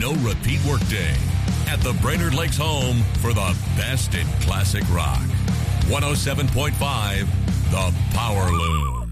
no repeat workday at the Brainerd Lakes home for the best in classic rock. 107.5 The Power Loom.